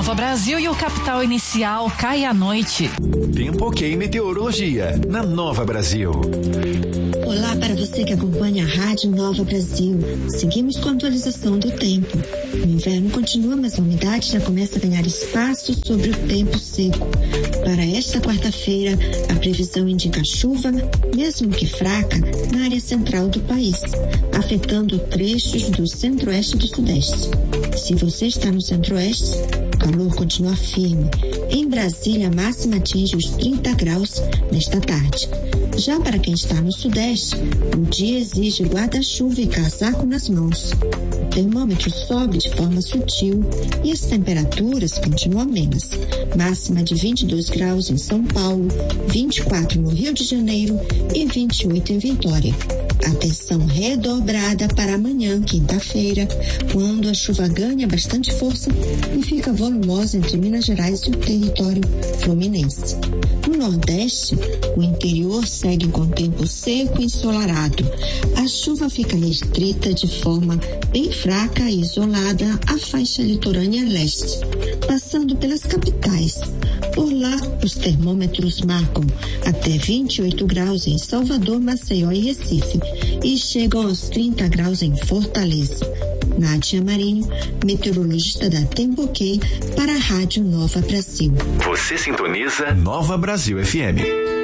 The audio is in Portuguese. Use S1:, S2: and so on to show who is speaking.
S1: Nova Brasil e o capital inicial cai à noite.
S2: Tempo ok meteorologia na Nova Brasil.
S3: Olá para você que acompanha a Rádio Nova Brasil. Seguimos com a atualização do tempo. O inverno continua, mas a umidade já começa a ganhar espaço sobre o tempo seco. Para esta quarta-feira, a previsão indica chuva, mesmo que fraca, na área central do país, afetando trechos do centro-oeste e do sudeste. Se você está no centro-oeste, o calor continua firme. Em Brasília, a máxima atinge os 30 graus nesta tarde. Já para quem está no sudeste, o dia exige guarda-chuva e casaco nas mãos. O termômetro sobe de forma sutil e as temperaturas continuam amenas. Máxima de 22 graus em São Paulo, 24 no Rio de Janeiro e 28 em Vitória. Atenção redobrada para amanhã, quinta-feira, quando a chuva ganha bastante força e fica volumosa entre Minas Gerais e o território fluminense. No Nordeste, o interior segue com tempo seco e ensolarado. A chuva fica restrita de forma bem fraca e isolada à faixa litorânea leste, passando pelas capitais. Por lá, os termômetros marcam até 28 graus em Salvador, Maceió e Recife e chegam aos 30 graus em Fortaleza. Nádia Marinho, meteorologista da Tempo OK para a Rádio Nova Brasil.
S2: Você sintoniza Nova Brasil FM.